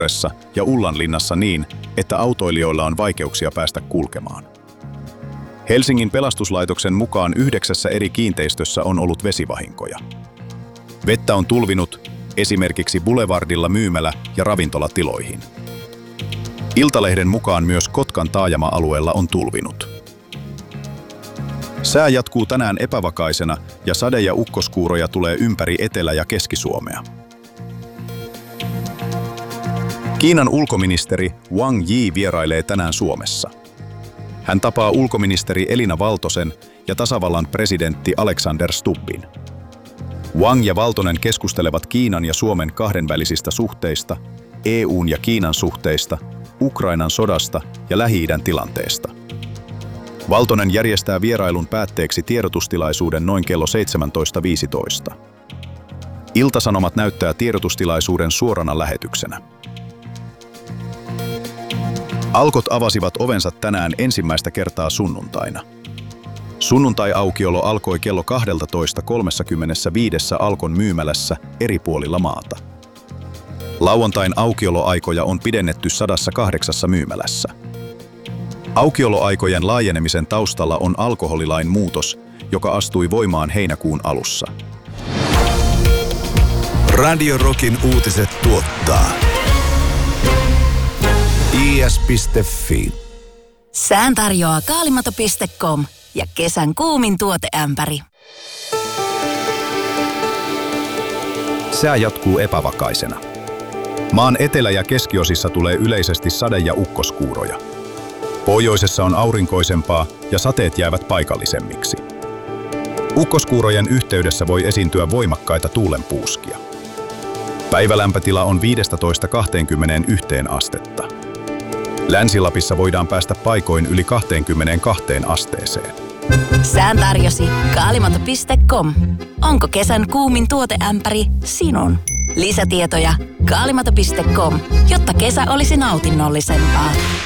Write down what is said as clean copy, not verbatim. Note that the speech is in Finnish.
ja Ullanlinnassa niin, että autoilijoilla on vaikeuksia päästä kulkemaan. Helsingin pelastuslaitoksen mukaan 9 eri kiinteistössä on ollut vesivahinkoja. Vettä on tulvinut esimerkiksi Boulevardilla myymälä- ja ravintolatiloihin. Iltalehden mukaan myös Kotkan taajama-alueella on tulvinut. Sää jatkuu tänään epävakaisena ja sade- ja ukkoskuuroja tulee ympäri Etelä- ja Keski-Suomea. Kiinan ulkoministeri Wang Yi vierailee tänään Suomessa. Hän tapaa ulkoministeri Elina Valtosen ja tasavallan presidentti Alexander Stubbin. Wang ja Valtonen keskustelevat Kiinan ja Suomen kahdenvälisistä suhteista, EU:n ja Kiinan suhteista, Ukrainan sodasta ja Lähi-idän tilanteesta. Valtonen järjestää vierailun päätteeksi tiedotustilaisuuden noin kello 17.15. Ilta-Sanomat näyttää tiedotustilaisuuden suorana lähetyksenä. Alkot avasivat ovensa tänään ensimmäistä kertaa sunnuntaina. Sunnuntai-aukiolo alkoi kello 12.35 Alkon myymälässä eri puolilla maata. Lauantain aukioloaikoja on pidennetty 108 myymälässä. Aukioloaikojen laajenemisen taustalla on alkoholilain muutos, joka astui voimaan heinäkuun alussa. Radio Rockin uutiset tuottaa is.fi. Sään tarjoaa kaalimato.com ja kesän kuumin tuoteämpäri. Sää jatkuu epävakaisena. Maan etelä- ja keskiosissa tulee yleisesti sade- ja ukkoskuuroja. Pohjoisessa on aurinkoisempaa ja sateet jäävät paikallisemmiksi. Ukkoskuurojen yhteydessä voi esiintyä voimakkaita tuulenpuuskia. Päivälämpötila on 15–21 astetta. Länsi-Lapissa voidaan päästä paikoin yli 22 asteeseen. Sään tarjosi kaalimato.com. Onko kesän kuumin tuoteämpäri sinun? Lisätietoja kaalimato.com, jotta kesä olisi nautinnollisempaa.